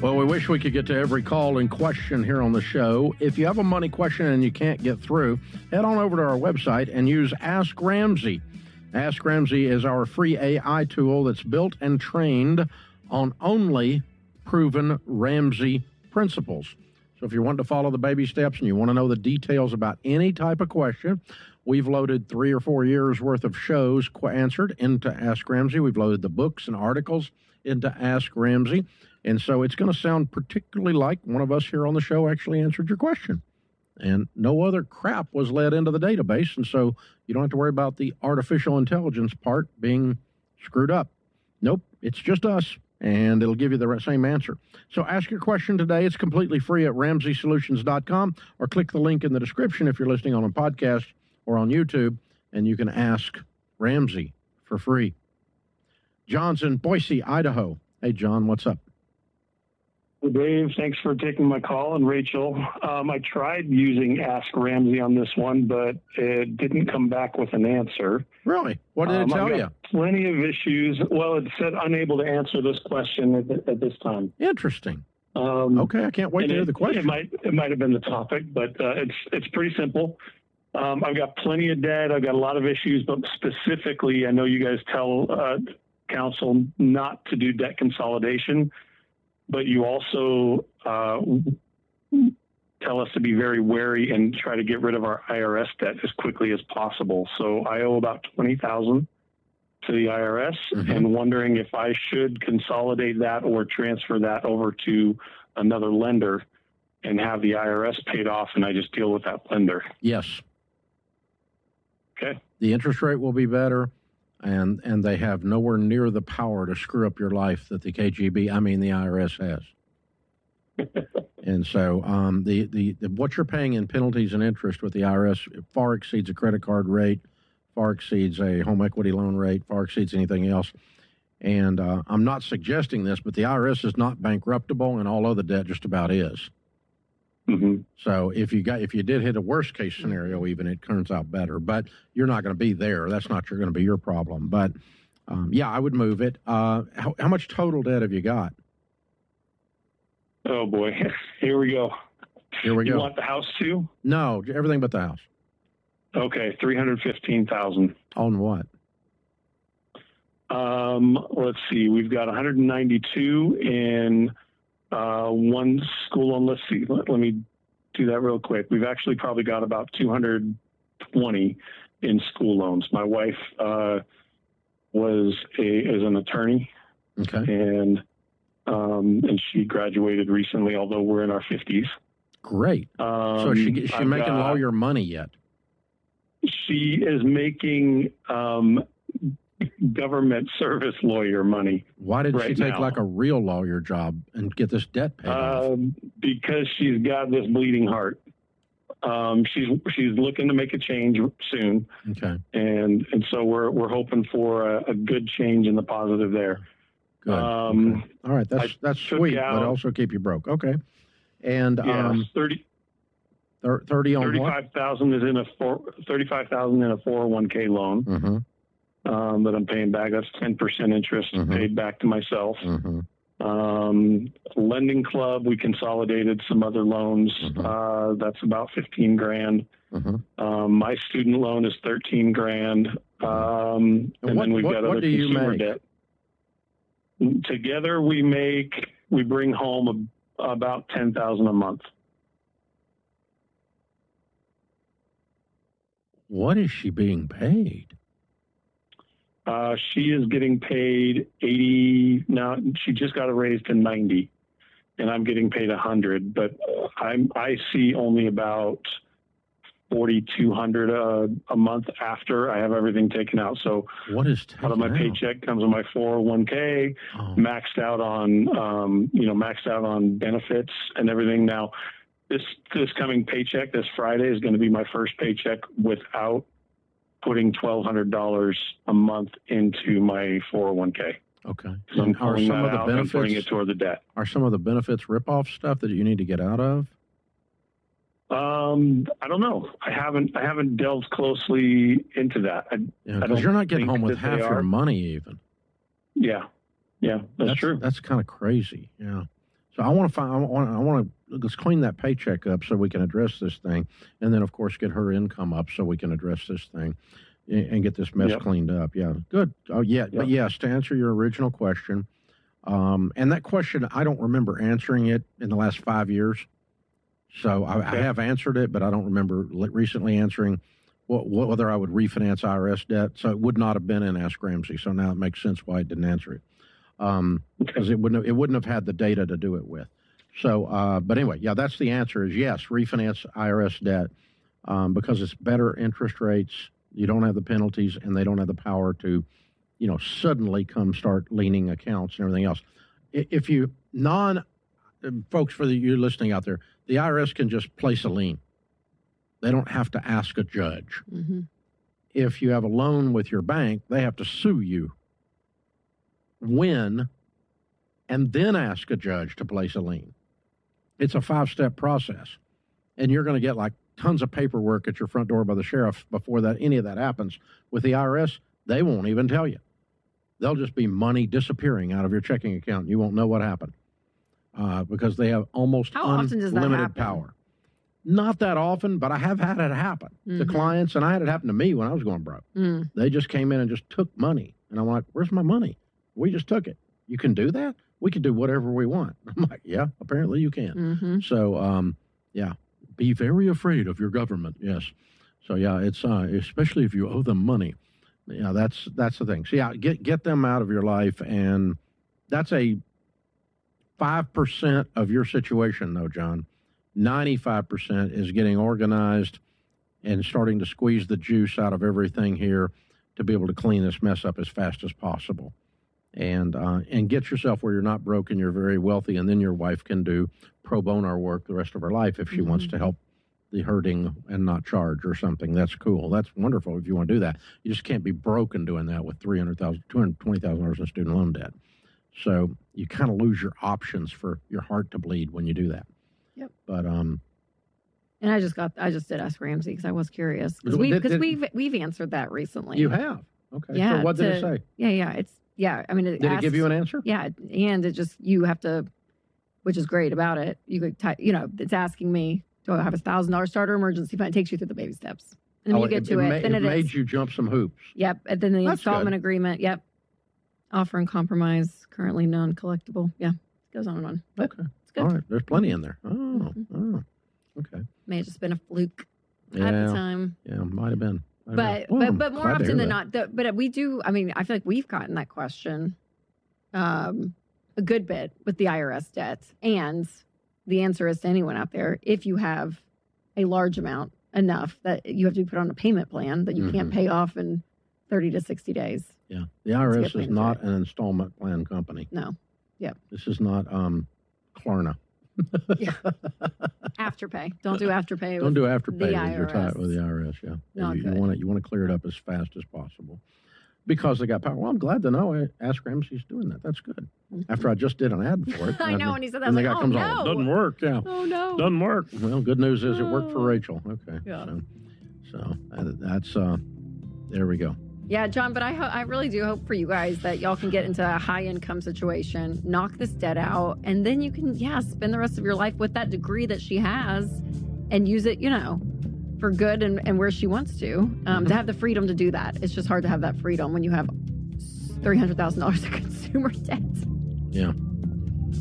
Well, we wish we could get to every call and question here on the show. If you have a money question and you can't get through, head on over to our website and use Ask Ramsey. Ask Ramsey is our free AI tool that's built and trained on only proven Ramsey principles. So if you want to follow the baby steps and you want to know the details about any type of question, we've loaded 3 or 4 years worth of shows answered into Ask Ramsey. We've loaded the books and articles into Ask Ramsey. And so it's going to sound particularly like one of us here on the show actually answered your question. And no other crap was led into the database. And so you don't have to worry about the artificial intelligence part being screwed up. Nope, it's just us. And it'll give you the same answer. So ask your question today. It's completely free at RamseySolutions.com, or click the link in the description if you're listening on a podcast or on YouTube, and you can ask Ramsey for free. John's in Boise, Idaho. Hey, John, what's up? Hey, Dave, thanks for taking my call. And Rachel, I tried using Ask Ramsey on this one, but it didn't come back with an answer. Really? What did it tell you? Plenty of issues. Well, it said unable to answer this question at this time. Interesting. Okay, I can't wait to hear the question. It might have been the topic, but it's pretty simple. I've got plenty of debt. I've got a lot of issues, but specifically, I know you guys tell counsel not to do debt consolidation, but you also tell us to be very wary and try to get rid of our IRS debt as quickly as possible. So I owe about $20,000 to the IRS, and wondering if I should consolidate that or transfer that over to another lender and have the IRS paid off, and I just deal with that lender. Yes. Okay. The interest rate will be better, and they have nowhere near the power to screw up your life that the IRS has. And so the what you're paying in penalties and interest with the IRS far exceeds a credit card rate, far exceeds a home equity loan rate, far exceeds anything else. And I'm not suggesting this, but the IRS is not bankruptable, and all other debt just about is. So if you did hit a worst case scenario, even it turns out better. But you're not going to be there. That's not going to be your problem. But yeah, I would move it. How much total debt have you got? Oh boy, here we go. Here we go. You want the house too? No, everything but the house. Okay, $315,000. On what? Let's see. We've got 192 in one school loan. Let's see. Let me do that real quick. We've actually probably got about 220 in school loans. My wife is an attorney. Okay. And she graduated recently, although we're in our 50s. Great. So is she making lawyer money yet? She is making government service lawyer money. Why did she take like a real lawyer job and get this debt paid off? Because she's got this bleeding heart. She's looking to make a change soon. Okay. And so we're hoping for a good change in the positive there. Good. Okay. All right, that's sweet, but also keep you broke. Okay. And 30 on 35,000 is in a 35,000 in a 401k loan that I'm paying back. That's 10% interest paid back to myself. Lending club, we consolidated some other loans. That's about $15,000. My student loan is $13,000. And then we've got other consumer debt. Together we bring home about $10,000 a month. What is she being paid? She is getting paid 80 now. She just got a raise to 90, and I'm getting paid 100. But I see only about 4,200 a month after I have everything taken out. So what is out of my paycheck comes on my 401k, maxed out on benefits and everything. Now, this coming paycheck, this Friday, is going to be my first paycheck without putting $1,200 a month into my 401k. Okay. So I'm pulling that out and putting it toward the debt. Are some of the benefits rip-off stuff that you need to get out of? I don't know. I haven't delved closely into that. Because you're not getting home with half your money even. Yeah, that's true. That's kind of crazy. Yeah. So I want to let's clean that paycheck up so we can address this thing, and then of course get her income up so we can address this thing and get this mess cleaned up. Yeah, good. Oh yeah, but yes, to answer your original question, and that question I don't remember answering it in the last 5 years. So I have answered it, but I don't remember recently answering whether I would refinance IRS debt. So it would not have been in Ask Ramsey. So now it makes sense why I didn't answer it. Because it wouldn't have had the data to do it with. So, but anyway, yeah, that's the answer is yes, refinance IRS debt because it's better interest rates. You don't have the penalties, and they don't have the power to, suddenly come start leaning accounts and everything else. If you folks for you listening out there, the IRS can just place a lien. They don't have to ask a judge. Mm-hmm. If you have a loan with your bank, they have to sue you. Win, and then ask a judge to place a lien. It's a 5-step process, and you're going to get like tons of paperwork at your front door by the sheriff before any of that happens. With the IRS, they won't even tell you. They'll just be money disappearing out of your checking account, and you won't know what happened because they have almost unlimited power. Not that often, but I have had it happen to clients, and I had it happen to me when I was going broke. They just came in and just took money, and I'm like, where's my money? We just took it. You can do that? We can do whatever we want. I'm like, yeah, apparently you can. Mm-hmm. So, yeah, be very afraid of your government. Yes. So, yeah, it's especially if you owe them money. Yeah, that's the thing. So, yeah, get them out of your life, and that's a 5% of your situation, though, John. 95% is getting organized and starting to squeeze the juice out of everything here to be able to clean this mess up as fast as possible. And get yourself where you're not broke and you're very wealthy, and then your wife can do pro bono work the rest of her life if she wants to help the hurting and not charge or something. That's cool. That's wonderful if you want to do that. You just can't be broken doing that with $220,000 in student loan debt. So you kind of lose your options for your heart to bleed when you do that. Yep. But and I just did Ask Ramsey because I was curious because we've answered that recently. You have. Okay. Yeah. So what did it say? Yeah. I mean, did it give you an answer? Yeah, and it just you have to, which is great about it. You could it's asking me, do I have $1,000 starter emergency fund? It takes you through the baby steps, and then you get to it. Then it made you jump some hoops. Yep, and then the That's installment good. agreement. Yep, offer and compromise currently non-collectible. Yeah, it goes on and on. But okay, it's good. All right. There's plenty in there. Oh, okay. May have just been a fluke at Yeah. the time. Yeah, might have been. But more often than not, but we do. I mean, I feel like we've gotten that question a good bit with the IRS debt, and the answer is to anyone out there: if you have a large amount, enough that you have to be put on a payment plan that you can't pay off in 30 to 60 days. Yeah, the IRS is not an installment plan company. No. Yep. This is not Klarna. Yeah. Afterpay. Don't do Afterpay. Don't do Afterpay the with the IRS. Yeah, Not you good. want to clear it up as fast as possible because they got power. Well, I'm glad to know Ask Ramsey's doing that. That's good. After I just did an ad for it, I know, and he said that. And I was the like, guy comes on, doesn't work. Yeah. Oh no. Doesn't work. Well, good news is it worked for Rachel. Okay. Yeah. So that's there we go. Yeah, John, but I really do hope for you guys that y'all can get into a high-income situation, knock this debt out, and then you can, spend the rest of your life with that degree that she has and use it, for good and where she wants to have the freedom to do that. It's just hard to have that freedom when you have $300,000 of consumer debt. Yeah.